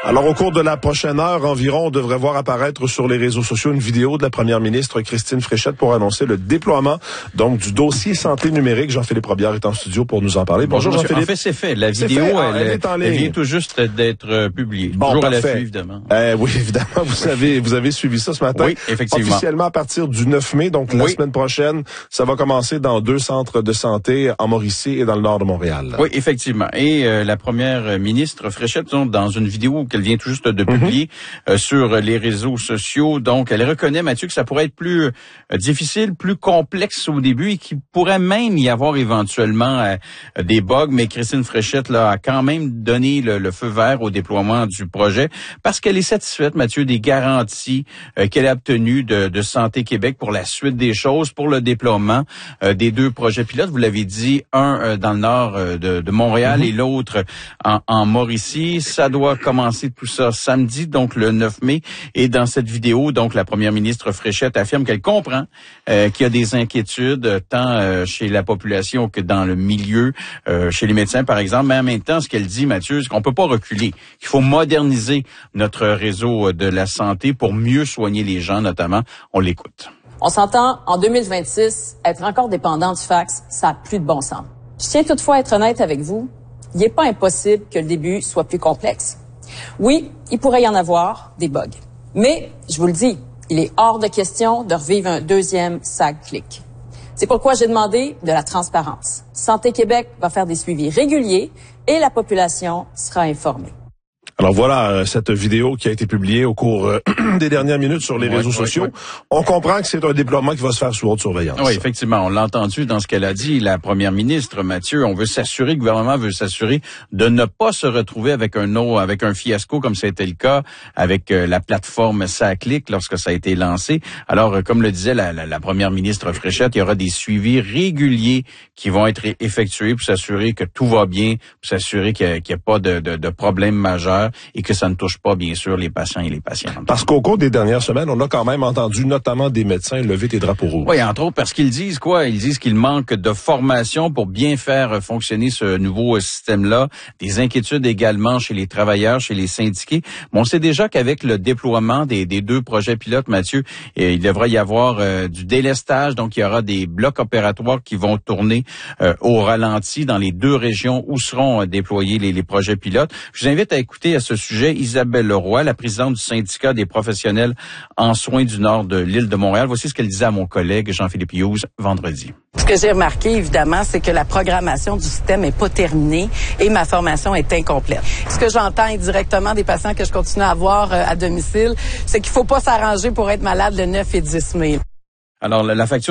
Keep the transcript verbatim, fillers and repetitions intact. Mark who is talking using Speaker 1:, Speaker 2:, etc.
Speaker 1: Alors, au cours de la prochaine heure environ, on devrait voir apparaître sur les réseaux sociaux une vidéo de la première ministre Christine Fréchette pour annoncer le déploiement donc du dossier santé numérique. Jean-Philippe Robillard est en studio pour nous en parler. Bonjour,
Speaker 2: Bonjour
Speaker 1: Jean-Philippe.
Speaker 2: En fait, c'est fait. La vidéo,
Speaker 1: fait.
Speaker 2: Ah, elle, elle, est en ligne. Elle vient tout juste d'être euh, publiée.
Speaker 1: Bon,
Speaker 2: Toujours
Speaker 1: parfait.
Speaker 2: à l'affût, évidemment.
Speaker 1: Euh, oui, évidemment. Vous avez, vous avez suivi ça ce matin.
Speaker 2: Oui, effectivement.
Speaker 1: Officiellement à partir du neuf mai, donc la
Speaker 2: oui.
Speaker 1: semaine prochaine, ça va commencer dans deux centres de santé en Mauricie et dans le nord de Montréal.
Speaker 2: Oui, effectivement. Et euh, la première ministre Fréchette, dans une vidéo qu'elle vient tout juste de publier mm-hmm. euh, sur les réseaux sociaux, donc elle reconnaît, Mathieu, que ça pourrait être plus euh, difficile, plus complexe au début et qu'il pourrait même y avoir éventuellement euh, des bugs, mais Christine Fréchette là, a quand même donné le, le feu vert au déploiement du projet parce qu'elle est satisfaite, Mathieu, des garanties euh, qu'elle a obtenues de, de Santé Québec pour la suite des choses, pour le déploiement euh, des deux projets pilotes. Vous l'avez dit, un euh, dans le nord euh, de, de Montréal mm-hmm. et l'autre en, en Mauricie. Ça doit commencer tout ça samedi, donc le neuf mai. Et dans cette vidéo, donc la première ministre Fréchette affirme qu'elle comprend euh, qu'il y a des inquiétudes tant euh, chez la population que dans le milieu, euh, chez les médecins par exemple. Mais en même temps, ce qu'elle dit, Mathieu, c'est qu'on peut pas reculer. Il faut moderniser notre réseau de la santé pour mieux soigner les gens, notamment. On l'écoute.
Speaker 3: On s'entend, en deux mille vingt-six, être encore dépendant du fax, ça n'a plus de bon sens. Je tiens toutefois à être honnête avec vous. Il n'est pas impossible que le début soit plus complexe. Oui, il pourrait y en avoir des bugs. Mais, je vous le dis, il est hors de question de revivre un deuxième S A G-Click. C'est pourquoi j'ai demandé de la transparence. Santé Québec va faire des suivis réguliers et la population sera informée.
Speaker 1: Alors voilà euh, cette vidéo qui a été publiée au cours euh, des dernières minutes sur les
Speaker 2: ouais,
Speaker 1: réseaux
Speaker 2: ouais,
Speaker 1: sociaux.
Speaker 2: Ouais.
Speaker 1: On comprend que c'est un déploiement qui va se faire sous haute surveillance.
Speaker 2: Oui, effectivement, on l'a entendu dans ce qu'elle a dit, la première ministre, Mathieu. On veut s'assurer, le gouvernement veut s'assurer de ne pas se retrouver avec un no, avec un fiasco comme ça a été le cas avec euh, la plateforme S A Click lorsque ça a été lancé. Alors, euh, comme le disait la, la, la première ministre Fréchette, il y aura des suivis réguliers qui vont être effectués pour s'assurer que tout va bien, pour s'assurer qu'il n'y a, qu'il y a pas de, de, de problème majeur et que ça ne touche pas, bien sûr, les patients et les patientes.
Speaker 1: Parce qu'au cours des dernières semaines, on a quand même entendu notamment des médecins lever des drapeaux rouges.
Speaker 2: Oui, entre autres, parce qu'ils disent quoi? Ils disent qu'il manque de formation pour bien faire fonctionner ce nouveau système-là. Des inquiétudes également chez les travailleurs, chez les syndiqués. Mais on sait déjà qu'avec le déploiement des, des deux projets pilotes, Mathieu, il devrait y avoir euh, du délestage. Donc, il y aura des blocs opératoires qui vont tourner euh, au ralenti dans les deux régions où seront euh, déployés les, les projets pilotes. Je vous invite à écouter à ce sujet Isabelle Leroy, la présidente du syndicat des professionnels en soins du nord de l'île de Montréal. Voici ce qu'elle disait à mon collègue Jean-Philippe Hughes vendredi.
Speaker 4: Ce que j'ai remarqué, évidemment, c'est que la programmation du système n'est pas terminée et ma formation est incomplète. Ce que j'entends indirectement des patients que je continue à voir à domicile, c'est qu'il ne faut pas s'arranger pour être malade le neuf et dix mai.
Speaker 2: Alors, la, la facture